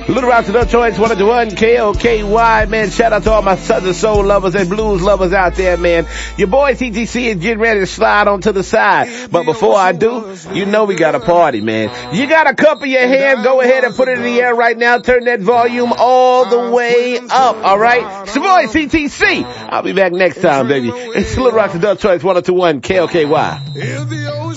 Little Rock to the Choice, 101 KOKY, man. Shout out to all my Southern soul lovers and blues lovers out there, man. Your boy TTC is getting ready to slide on to the side. But before I do, you know we got a party, man. You got a cup in your hand, go ahead and put it in the air right now. Turn that volume all the way up, alright? It's your boy TTC. I'll be back next time, baby. It's Little Rock to the Choice, 102.1 KOKY.